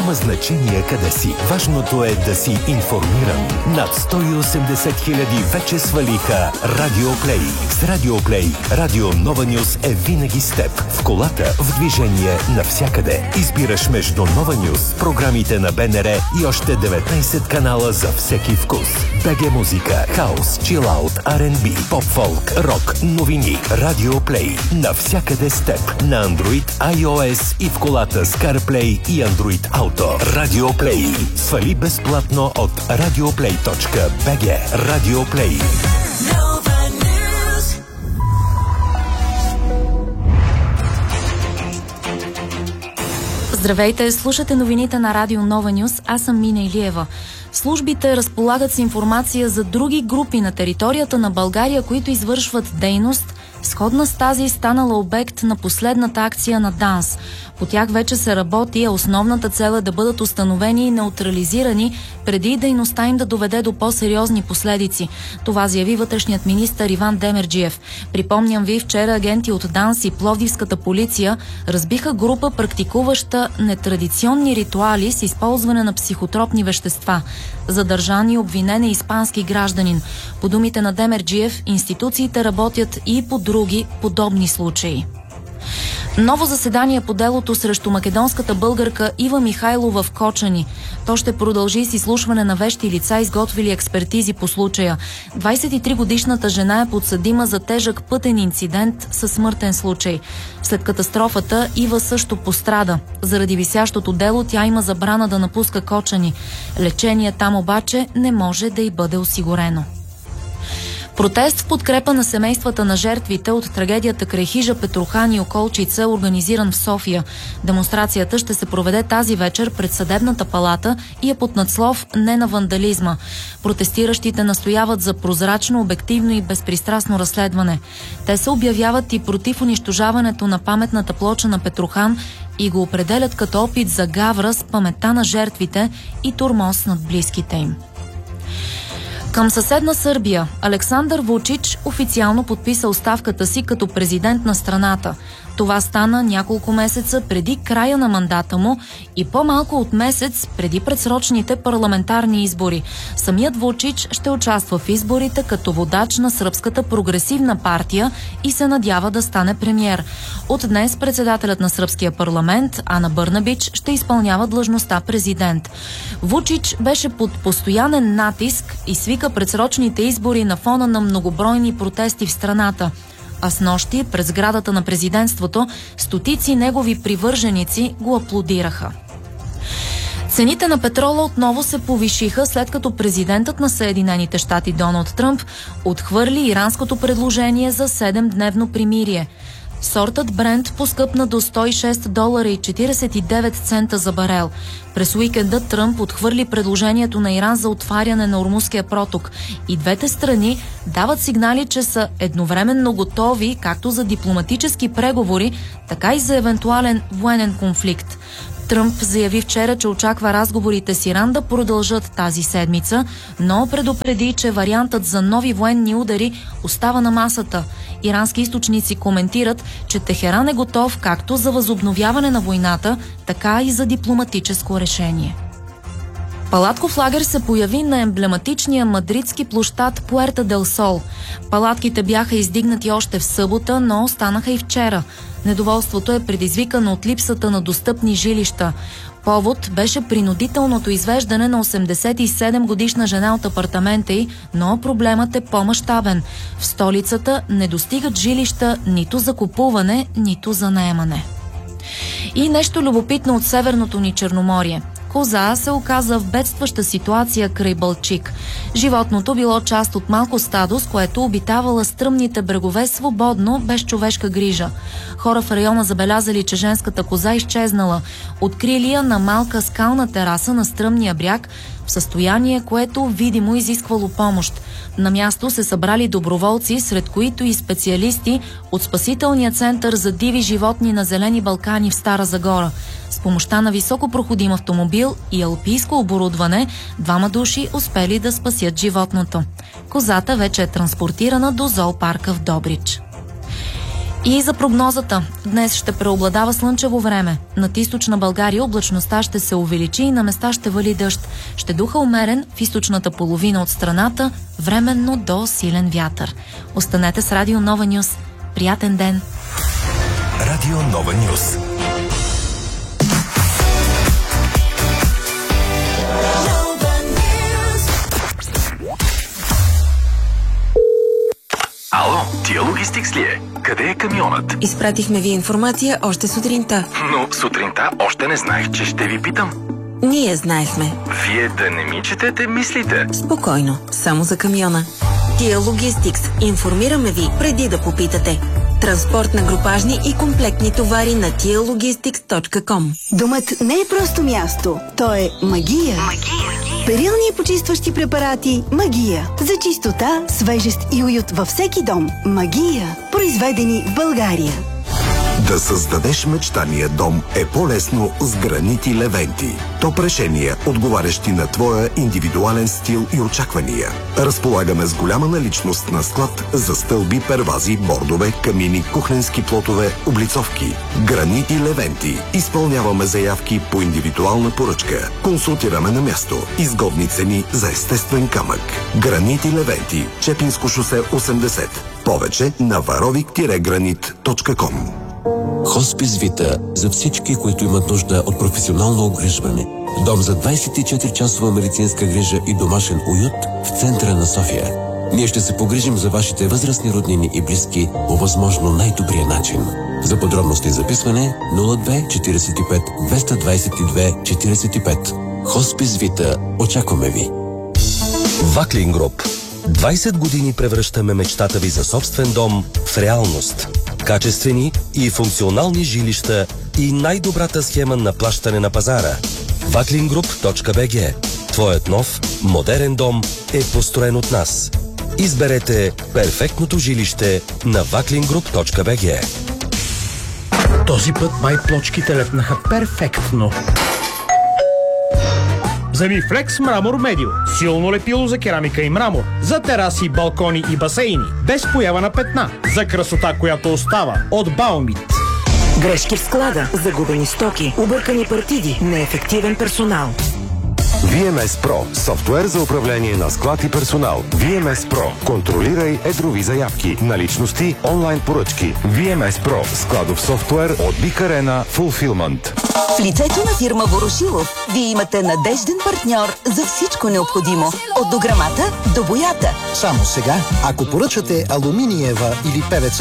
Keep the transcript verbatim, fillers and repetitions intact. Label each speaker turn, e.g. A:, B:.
A: Няма значение къде си. Важното е да си информиран. Над сто и осемдесет хиляди вече свалиха Радио Плей. С Радио Плей Радио Нова Нюз е винаги с теб. В колата, в движение, навсякъде. Избираш между Нова Нюз, програмите на БНР и още деветнайсет канала за всеки вкус. БГ музика, хаус, чилаут, Ар енд Би, поп-фолк, рок, новини. Радио Плей. Навсякъде с теб. На Android, iOS и в колата с CarPlay и Android Auto. Радио Плей. Свали безплатно от радиоплей точка би джи. Радио Плей.
B: Здравейте, слушате новините на Радио Нова Нюз. Аз съм Мина Илиева. Службите разполагат с информация за други групи на територията на България, които извършват дейност сходна с тази, станала обект на последната акция на ДАНС. По тях вече се работи, а основната цел е да бъдат установени и неутрализирани преди дейността им да доведе до по-сериозни последици. Това заяви вътрешният министър Иван Демерджиев. Припомням ви, вчера агенти от ДАНС и Пловдивската полиция разбиха група, практикуваща нетрадиционни ритуали с използване на психотропни вещества. Задържан и обвинен е испански гражданин. По думите на Демерджиев, институциите работят и по други подобни случаи. Ново заседание по делото срещу македонската българка Ива Михайлова в Кочани. То ще продължи с изслушване на вещи лица, изготвили експертизи по случая. двайсет и три годишната жена е подсъдима за тежък пътен инцидент със смъртен случай. След катастрофата Ива също пострада. Заради висящото дело тя има забрана да напуска Кочани. Лечение там обаче не може да й бъде осигурено. Протест в подкрепа на семействата на жертвите от трагедията край хижа Петрохан и околчица, организиран в София. Демонстрацията ще се проведе тази вечер пред Съдебната палата и е под надслов "Не на вандализма". Протестиращите настояват за прозрачно, обективно и безпристрастно разследване. Те се обявяват и против унищожаването на паметната плоча на Петрохан и го определят като опит за гавра с паметта на жертвите и тормоз над близките им. Към съседна Сърбия, Александър Вучич официално подписа оставката си като президент на страната. Това стана няколко месеца преди края на мандата му и по-малко от месец преди предсрочните парламентарни избори. Самият Вучич ще участва в изборите като водач на Сръбската прогресивна партия и се надява да стане премиер. От днес председателят на сръбския парламент Ана Бърнабич ще изпълнява длъжността президент. Вучич беше под постоянен натиск и свика предсрочните избори на фона на многобройни протести в страната. А снощи през сградата на президентството стотици негови привърженици го аплодираха. Цените на петрола отново се повишиха, след като президентът на Съединените щати Доналд Тръмп отхвърли иранското предложение за седемдневно примирие. Сортът Брент поскъпна до сто и шест долара и четирийсет и девет цента за барел. През уикенда Тръмп отхвърли предложението на Иран за отваряне на Ормузския проток. И двете страни дават сигнали, че са едновременно готови както за дипломатически преговори, така и за евентуален военен конфликт. Тръмп заяви вчера, че очаква разговорите с Иран да продължат тази седмица, но предупреди, че вариантът за нови военни удари остава на масата. Ирански източници коментират, че Техеран е готов както за възобновяване на войната, така и за дипломатическо решение. Палатков лагер се появи на емблематичния мадридски площад Пуерта дел Сол. Палатките бяха издигнати още в събота, но останаха и вчера. Недоволството е предизвикано от липсата на достъпни жилища. Повод беше принудителното извеждане на осемдесет и седем годишна жена от апартамента й, но проблемът е по-мащабен. В столицата не достигат жилища нито за купуване, нито за наемане. И нещо любопитно от северното ни Черноморие. Коза се оказа в бедстваща ситуация край Балчик. Животното било част от малко стадо, с което обитавала стръмните брегове свободно, без човешка грижа. Хора в района забелязали, че женската коза изчезнала. Открили я на малка скална тераса на стръмния бряг, в състояние, което видимо изисквало помощ. На място се събрали доброволци, сред които и специалисти от Спасителния център за диви животни на Зелени Балкани в Стара Загора. С помощта на високопроходим автомобил и алпийско оборудване, двама души успели да спасят животното. Козата вече е транспортирана до зоопарка в Добрич. И за прогнозата. Днес ще преобладава слънчево време. Над източна България облачността ще се увеличи и на места ще вали дъжд. Ще духа умерен в източната половина от страната, временно до силен вятър. Останете с Радио Нова Нюс. Приятен ден!
A: Радио Нова Нюс.
C: Ало, Тия Логистикс ли е? Къде е камионът?
D: Изпратихме ви информация още сутринта.
C: Но сутринта още не знаех, че ще ви питам.
D: Ние знаехме.
C: Вие да не ми четете мислите.
D: Спокойно, само за камиона. Тия Логистикс. Информираме ви преди да попитате. Транспорт на групажни и комплектни товари на тия логистикс точка ком.
E: Домът не е просто място, то е магия.
D: Магия.
E: Перилни и почистващи препарати Магия. За чистота, свежест и уют във всеки дом. Магия. Произведени в България.
F: Да създадеш мечтания дом е по-лесно с гранити Левенти. Топ решения, отговарящи на твоя индивидуален стил и очаквания. Разполагаме с голяма наличност на склад за стълби, первази, бордове, камини, кухненски плотове, облицовки. Гранити Левенти. Изпълняваме заявки по индивидуална поръчка. Консултираме на място. Изгодни цени за естествен камък. Гранити Левенти. Чепинско шосе осемдесет. Повече на варовик гранит точка ком.
G: Хоспис Вита за всички, които имат нужда от професионално обгрижване. Дом за двайсет и четири часова медицинска грижа и домашен уют в центъра на София. Ние ще се погрижим за вашите възрастни роднини и близки по възможно най-добрия начин. За подробности и записване нула две четирийсет и пет двеста двайсет и две четирийсет и пет. Хоспис Вита. Очакваме ви.
A: Ваклин Груп. двайсет години превръщаме мечтата ви за собствен дом в реалност. Качествени и функционални жилища и най-добрата схема на плащане на пазара. ваклин груп точка би джи. Твоят нов, модерен дом е построен от нас. Изберете перфектното жилище на ваклин груп точка би джи.
H: Този път май плочките лепнаха перфектно. Замифлекс Мрамор Медио. Силно лепило за керамика и мрамор. За тераси, балкони и басейни. Без поява на петна. За красота, която остава. От Баумит.
I: Грешки в склада, загубени стоки, объркани партиди, неефективен персонал.
J: ви ем ес Pro – софтуер за управление на склад и персонал. ви ем ес Pro – контролирай едрови заявки, наличности, онлайн поръчки. ви ем ес Pro – складов софтуер от Big Arena Fulfillment.
K: В лицето на фирма Ворошилов вие имате надежден партньор за всичко необходимо. От дограмата до боята.
L: Само сега, ако поръчате алуминиева или пе ви си